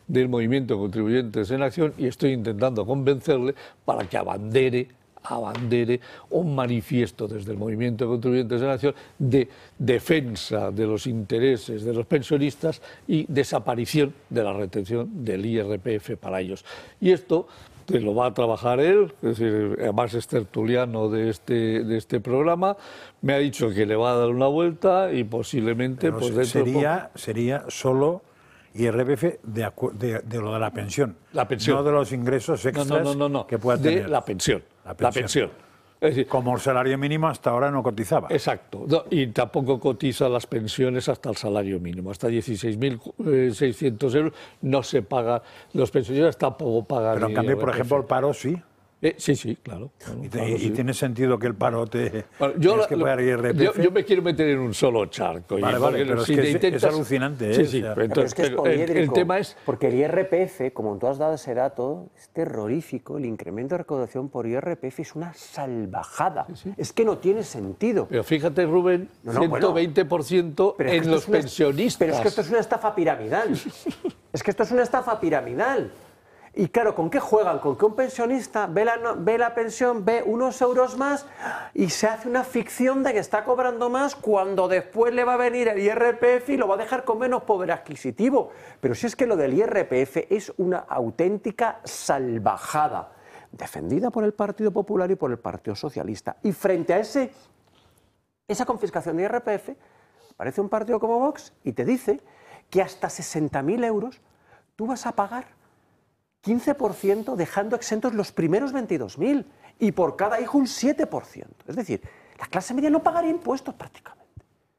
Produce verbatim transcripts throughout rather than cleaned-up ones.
del Movimiento Contribuyentes en Acción y estoy intentando convencerle para que abandere abandere un manifiesto desde el Movimiento de Contribuyentes en Acción de defensa de los intereses de los pensionistas y desaparición de la retención del I R P F para ellos. Y esto te lo va a trabajar él, es decir, además es tertuliano de este, de este programa, me ha dicho que le va a dar una vuelta y posiblemente... Pero pues dentro sería, de poco, sería solo I R P F de, de, de lo de la pensión, la pensión, no de los ingresos extras no, no, no, no, que pueda de tener. la pensión, la pensión. la pensión. Es decir, como el salario mínimo hasta ahora no cotizaba. Exacto, no, y tampoco cotiza las pensiones hasta el salario mínimo, hasta dieciséis mil seiscientos euros no se paga, los pensionistas tampoco pagan. Pero en cambio, por ejemplo, el paro sí. Eh, sí, sí, claro. claro ¿Y, te, claro, y sí. tiene sentido que el paro te bueno, yo, tienes que pagar I R P F? Yo, yo me quiero meter en un solo charco. Vale, y vale, pero si es que intentas... es alucinante. ¿eh? Sí, sí, o sea, pero entonces, pero es que es pero el, el tema es... Porque el I R P F, como tú has dado ese dato, es terrorífico. El incremento de recaudación por I R P F es una salvajada. Sí, sí. Es que no tiene sentido. Pero fíjate, Rubén, no, no, ciento veinte por ciento bueno, en los una, pensionistas. Pero es que esto es una estafa piramidal. Es que esto es una estafa piramidal. Y claro, ¿con qué juegan? Con que un pensionista ve la, ve la pensión, ve unos euros más y se hace una ficción de que está cobrando más cuando después le va a venir el I R P F y lo va a dejar con menos poder adquisitivo. Pero si es que lo del I R P F es una auténtica salvajada, defendida por el Partido Popular y por el Partido Socialista. Y frente a ese, esa confiscación de I R P F, aparece un partido como Vox y te dice que hasta sesenta mil euros tú vas a pagar quince por ciento dejando exentos los primeros veintidós mil y por cada hijo un siete por ciento. Es decir, la clase media no pagaría impuestos prácticamente.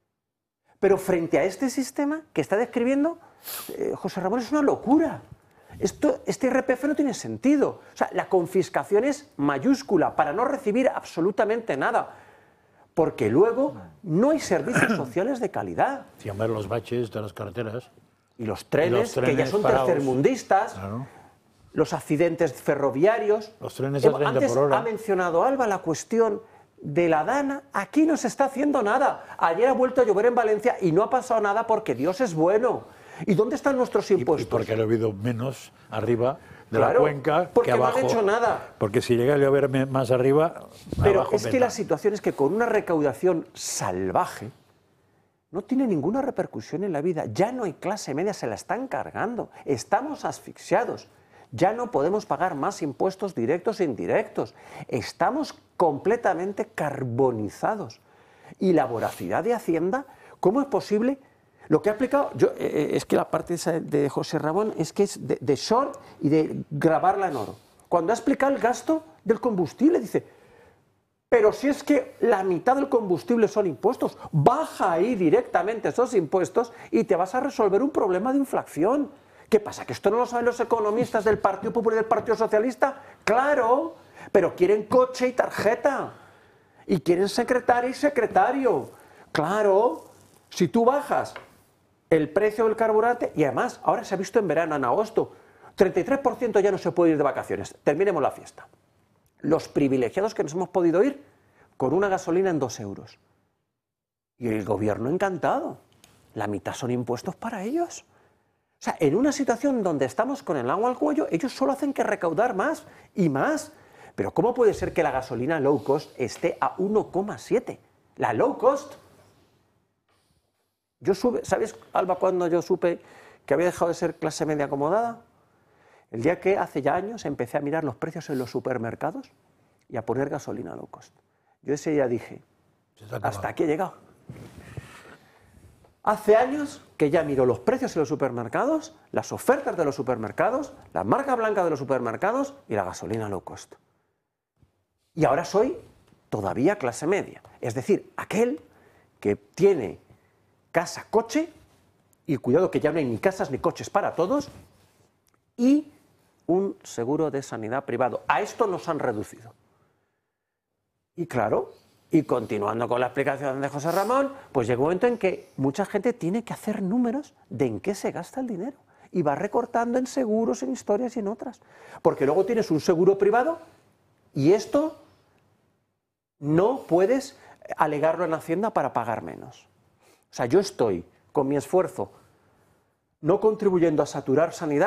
Pero frente a este sistema que está describiendo eh, José Ramón es una locura. Esto, este I R P F no tiene sentido. O sea, la confiscación es mayúscula para no recibir absolutamente nada. Porque luego no hay servicios sociales de calidad. Sí, hombre, los baches de las carreteras. Y los trenes, y los trenes que ya son parados, tercermundistas. Claro. Los accidentes ferroviarios. Los trenes a treinta Antes por hora. Ha mencionado Alba la cuestión de la Dana. Aquí no se está haciendo nada. Ayer ha vuelto a llover en Valencia y no ha pasado nada porque Dios es bueno. ¿Y dónde están nuestros impuestos? Y, y porque ha llovido menos arriba de claro, la cuenca porque que abajo. No han hecho nada. Porque si llega a llover más arriba, pero abajo es peta. Que la situación es que con una recaudación salvaje no tiene ninguna repercusión en la vida. Ya no hay clase media, se la están cargando. Estamos asfixiados. Ya no podemos pagar más impuestos directos e indirectos. Estamos completamente carbonizados. Y la voracidad de Hacienda, ¿cómo es posible? Lo que ha aplicado, yo, eh, es que la parte esa de José Ramón es que es de, de short y de grabarla en oro. Cuando ha explicado el gasto del combustible, dice, pero si es que la mitad del combustible son impuestos, baja ahí directamente esos impuestos y te vas a resolver un problema de inflación. ¿Qué pasa? ¿Que esto no lo saben los economistas del Partido Popular y del Partido Socialista? ¡Claro! Pero quieren coche y tarjeta. Y quieren secretaria y secretario. ¡Claro! Si tú bajas el precio del carburante, y además, ahora se ha visto en verano, en agosto, treinta y tres por ciento ya no se puede ir de vacaciones. Terminemos la fiesta. Los privilegiados que nos hemos podido ir con una gasolina en dos euros. Y el gobierno encantado. La mitad son impuestos para ellos. O sea, en una situación donde estamos con el agua al cuello, ellos solo hacen que recaudar más y más. Pero ¿cómo puede ser que la gasolina low cost esté a uno coma siete? La low cost. Yo sube, ¿sabes, Alba, cuando yo supe que había dejado de ser clase media acomodada? El día que hace ya años empecé a mirar los precios en los supermercados y a poner gasolina low cost. Yo ese día dije, hasta aquí he llegado. Hace años que ya miro los precios en los supermercados, las ofertas de los supermercados, la marca blanca de los supermercados y la gasolina low cost. Y ahora soy todavía clase media. Es decir, aquel que tiene casa, coche, y cuidado que ya no hay ni casas ni coches para todos, y un seguro de sanidad privado. A esto nos han reducido. Y claro... Y continuando con la explicación de José Ramón, pues llega un momento en que mucha gente tiene que hacer números de en qué se gasta el dinero. Y va recortando en seguros, en historias y en otras. Porque luego tienes un seguro privado y esto no puedes alegarlo en Hacienda para pagar menos. O sea, yo estoy con mi esfuerzo no contribuyendo a saturar sanidad.